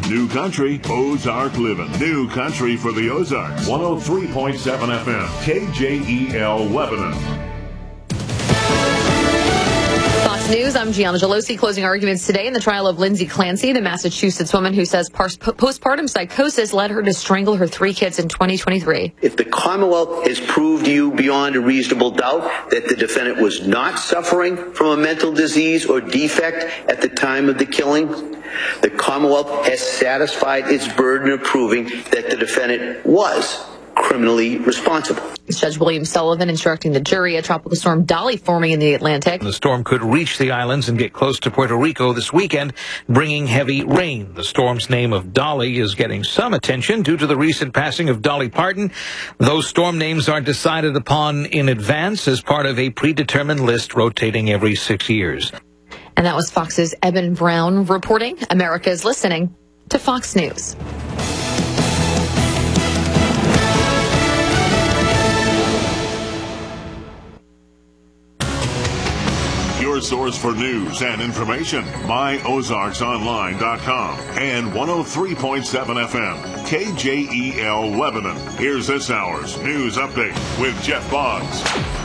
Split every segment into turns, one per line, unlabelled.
New Country, Ozark Living. New Country for the Ozarks. 103.7 FM, KJEL Lebanon.
News. I'm Gianna Gelosi. Closing arguments today in the trial of Lindsay Clancy, the Massachusetts woman who says postpartum psychosis led her to strangle her 3 kids in 2023.
If the Commonwealth has proved to you beyond a reasonable doubt that the defendant was not suffering from a mental disease or defect at the time of the killing, the Commonwealth has satisfied its burden of proving that the defendant was criminally responsible.
Judge William Sullivan instructing the jury. A tropical storm Dolly forming in the Atlantic.
The storm could reach the islands and get close to Puerto Rico this weekend, bringing heavy rain. The storm's name of Dolly is getting some attention due to the recent passing of Dolly Parton. Those storm names are decided upon in advance as part of a predetermined list rotating every 6 years.
And that was Fox's Eben Brown reporting. America is listening to Fox News.
Your source for news and information, myozarksonline.com and 103.7 FM, KJEL Lebanon. Here's this hour's news update with Jeff Boggs.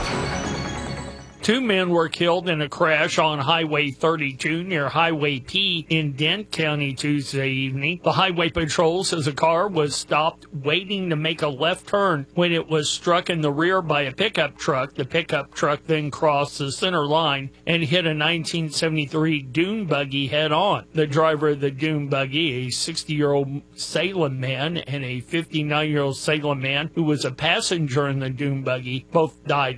2 men were killed in a crash on Highway 32 near Highway P in Dent County Tuesday evening. The highway patrol says a car was stopped waiting to make a left turn when it was struck in the rear by a pickup truck. The pickup truck then crossed the center line and hit a 1973 dune buggy head on. The driver of the dune buggy, a 60-year-old Salem man, and a 59-year-old Salem man who was a passenger in the dune buggy, both died